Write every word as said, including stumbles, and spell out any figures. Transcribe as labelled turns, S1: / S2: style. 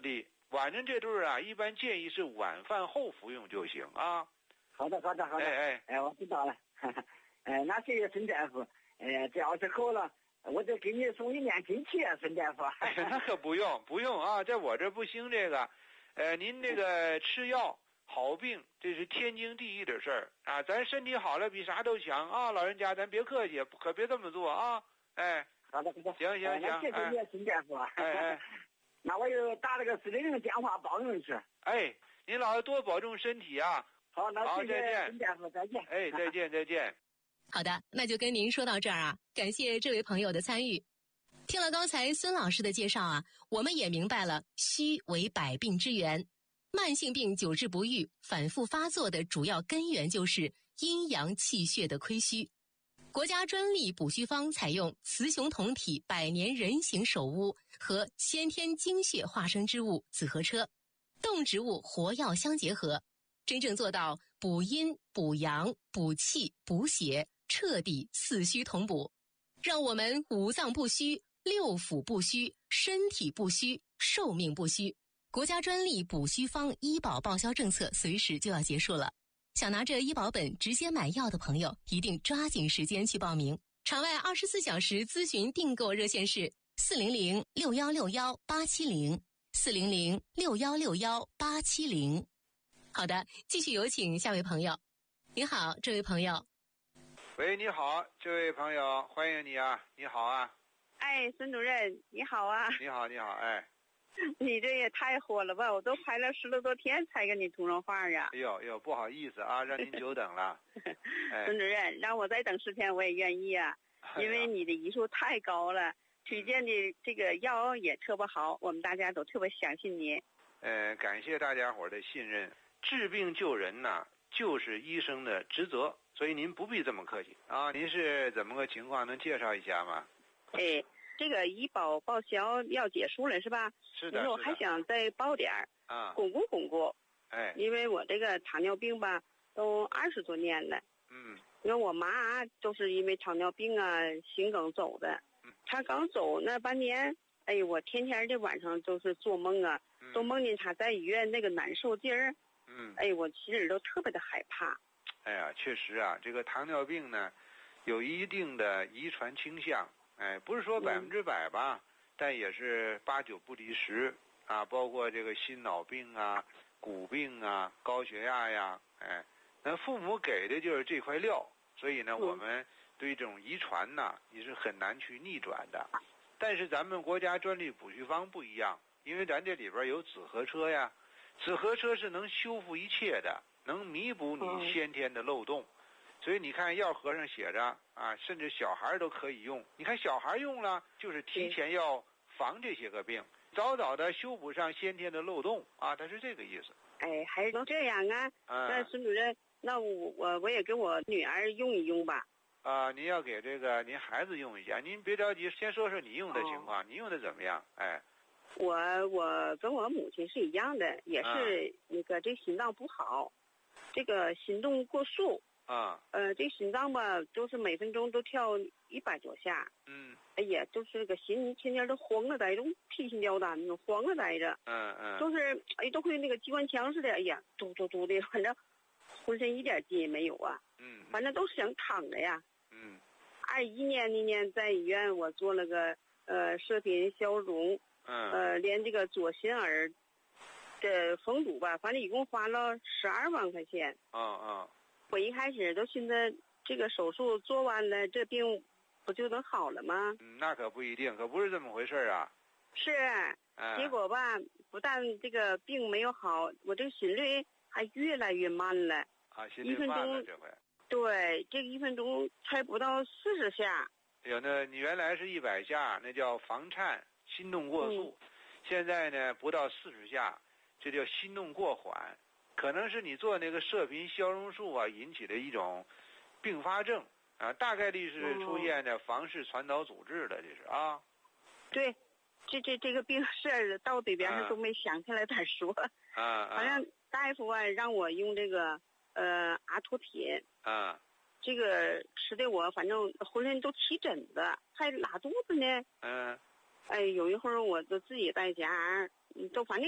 S1: 的。晚上这对儿啊，一般建议是晚饭后服用就行啊。
S2: 好的，好的，好的。
S1: 哎哎，
S2: 哎，我知道了。哎，那谢谢孙大夫。哎，这要是好了，我就给你送一面锦旗啊，孙大夫。
S1: 哎，那可不用，不用啊，在我这不兴这个。呃，您这个吃药好病，这是天经地义的事儿啊。咱身体好了比啥都强啊，老人家咱别客气，可别这么做啊。哎，
S2: 好的，好的。
S1: 行行行，
S2: 谢谢你，孙大夫。
S1: 哎哎，
S2: 那我又打了个四零零电话报应去。
S1: 哎，您老多保重身体啊。
S2: 好，那谢谢孙大夫，再见。
S1: 哎，再见再见。
S3: 好的，那就跟您说到这儿啊，感谢这位朋友的参与。听了刚才孙老师的介绍啊，我们也明白了虚为百病之源，慢性病久治不愈、反复发作的主要根源就是阴阳气血的亏虚。国家专利补虚方采用雌雄同体百年人形首乌和先天精血化生之物紫河车，动植物活药相结合，真正做到补阴、补阳、补气、补血，彻底四虚同补，让我们五脏不虚、六腑不虚、身体不虚、寿命不虚。国家专利补虚方医保报销政策随时就要结束了，想拿着医保本直接买药的朋友，一定抓紧时间去报名。场外二十四小时咨询订购热线是四零零六幺六幺八七零四零零六幺六幺八七零。好的，继续有请下位朋友。你好，这位朋友。
S1: 喂，你好，这位朋友，欢迎你啊！你好啊。
S4: 哎，孙主任，你好啊！
S1: 你好，你好，哎。
S4: 你这也太火了吧！我都排了十来多天才跟你通上话呀。
S1: 哎呦哎呦，不好意思啊，让您久等了。
S4: 哎、孙主任，让我再等十天我也愿意啊，因为你的医术太高了，推荐的这个药也特别好，我们大家都特别相信您。
S1: 呃，感谢大家伙的信任。治病救人呐，就是医生的职责，所以您不必这么客气啊。您是怎么个情况？能介绍一下吗？
S4: 哎，这个医保报销要结束了是吧？
S1: 是的，
S4: 我还想再报点儿
S1: 啊，
S4: 巩固巩固。
S1: 哎，
S4: 因为我这个糖尿病吧，都二十多年了。
S1: 嗯，
S4: 因为我妈都是因为糖尿病啊，心梗走的。
S1: 嗯，
S4: 她刚走那半年，哎，我天天的晚上都是做梦啊，
S1: 嗯、
S4: 都梦见她在医院那个难受劲儿。
S1: 嗯，
S4: 哎，我心里都特别的害怕。
S1: 哎呀，确实啊，这个糖尿病呢，有一定的遗传倾向。哎，不是说百分之百吧，嗯、但也是八九不离十啊，包括这个心脑病啊、骨病啊、高血压呀，哎，那父母给的就是这块料，所以呢，嗯、我们对这种遗传呢，也是很难去逆转的。但是咱们国家专利补虚方不一样，因为咱这里边有紫河车呀，紫河车是能修复一切的，能弥补你先天的漏洞。嗯，所以你看药盒上写着啊，甚至小孩都可以用。你看小孩用了，就是提前要防这些个病，早早的修补上先天的漏洞啊，它是这个意思。
S4: 哎，还能这样啊？嗯、那孙主任，那我我我也给我女儿用一用吧。
S1: 啊，您要给这个您孩子用一下，您别着急，先说说你用的情况，哦、你用的怎么样？哎，
S4: 我我跟我母亲是一样的，也是那个这心脏不好，嗯、这个心动过速。
S1: 啊，
S4: 呃，这心脏吧，都是每分钟都跳一百多下。
S1: 嗯，
S4: 哎呀，就是那个心天天都慌了呆着，提心吊胆的，慌了呆着。
S1: 嗯嗯，
S4: 都是哎，都会那个机关枪似的，哎呀，嘟嘟嘟的，反正浑身一点劲也没有啊。
S1: 嗯，
S4: 反正都是想躺着呀。
S1: 嗯，
S4: 二一年那年在医院，我做了个呃射频消融，
S1: 嗯，
S4: 呃，连这个左心耳的缝堵吧，反正一共花了十二万块钱。
S1: 嗯嗯。
S4: 我一开始都寻思这个手术做完了，这病不就能好了吗？
S1: 嗯，那可不一定，可不是这么回事啊。
S4: 是，
S1: 嗯、
S4: 结果吧，不但这个病没有好，我这个心率还越来越慢了。
S1: 啊，心率慢了这回。
S4: 对，这个一分钟才不到四十下。
S1: 有那你原来是一百下，那叫房颤，心动过速。嗯、现在呢，不到四十下，这叫心动过缓。可能是你做那个射频消融术啊引起的一种并发症啊，大概率是出现的房室传导阻滞的，这是啊。
S4: 对，这这这个病是到嘴边上都没想起来咋说。
S1: 啊啊。
S4: 好像大夫啊让我用这个呃阿托品。
S1: 啊。
S4: 这个吃的我反正浑身都起疹子，还拉肚子呢。
S1: 嗯。
S4: 哎，有一会儿我都自己在家，都反正。